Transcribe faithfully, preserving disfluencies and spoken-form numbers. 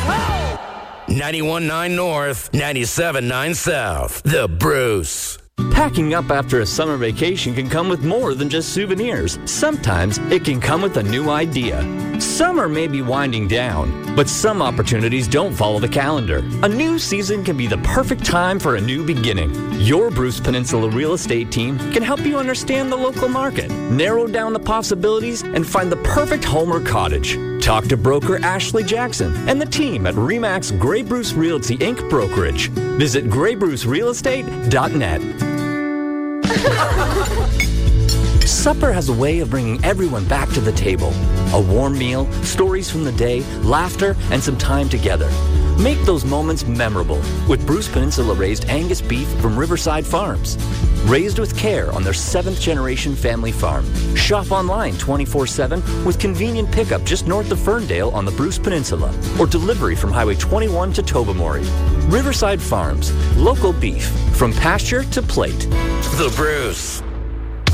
ninety-one point nine North, ninety-seven point nine South. The Bruce. Packing up after a summer vacation can come with more than just souvenirs. Sometimes it can come with a new idea. Summer may be winding down, but some opportunities don't follow the calendar. A new season can be the perfect time for a new beginning. Your Bruce Peninsula real estate team can help you understand the local market, narrow down the possibilities, and find the perfect home or cottage. Talk to broker Ashley Jackson and the team at RE/MAX Grey Bruce Realty Incorporated. Brokerage. Visit gray bruce real estate dot net. Supper has a way of bringing everyone back to the table. A warm meal, stories from the day, laughter, and some time together. Make those moments memorable with Bruce Peninsula raised Angus beef from Riverside Farms. Raised with care on their seventh generation family farm. Shop online twenty-four seven with convenient pickup just north of Ferndale on the Bruce Peninsula or delivery from Highway twenty-one to Tobermory. Riverside Farms, local beef from pasture to plate. The Bruce.